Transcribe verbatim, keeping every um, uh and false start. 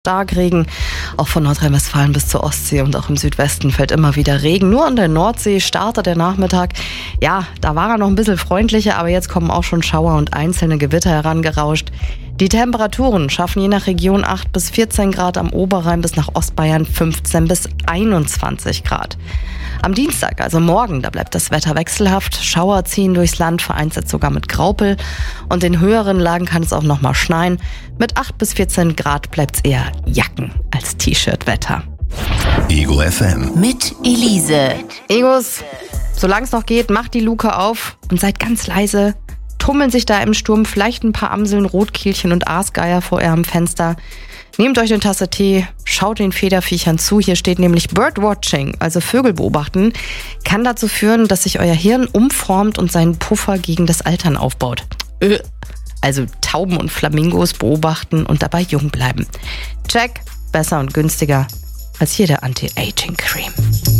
Starkregen. Auch von Nordrhein-Westfalen bis zur Ostsee und auch im Südwesten fällt immer wieder Regen. Nur an der Nordsee startet der Nachmittag. Ja, da war er noch ein bisschen freundlicher, aber jetzt kommen auch schon Schauer und einzelne Gewitter herangerauscht. Die Temperaturen schaffen je nach Region acht bis vierzehn Grad, am Oberrhein bis nach Ostbayern fünfzehn bis einundzwanzig Grad. Am Dienstag, also morgen, da bleibt das Wetter wechselhaft. Schauer ziehen durchs Land, vereinzelt sogar mit Graupel. Und in höheren Lagen kann es auch noch mal schneien. Mit acht bis vierzehn Grad bleibt es eher Jacken als T-Shirt-Wetter. Ego F M. Mit Elise. Egos, solange es noch geht, macht die Luke auf und seid ganz leise. Tummeln sich da im Sturm vielleicht ein paar Amseln, Rotkehlchen und Aasgeier vor eurem Fenster. Nehmt euch eine Tasse Tee, schaut den Federviechern zu. Hier steht nämlich Birdwatching, also Vögel beobachten, kann dazu führen, dass sich euer Hirn umformt und seinen Puffer gegen das Altern aufbaut. Also Tauben und Flamingos beobachten und dabei jung bleiben. Check, besser und günstiger als jede Anti-Aging-Creme.